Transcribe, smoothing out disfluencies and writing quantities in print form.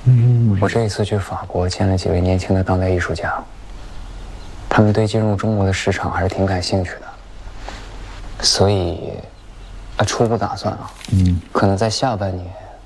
我这一次去法国见了几位年轻的当代艺术家，他们对进入中国的市场还是挺感兴趣的，所以，初步打算啊，可能在下半年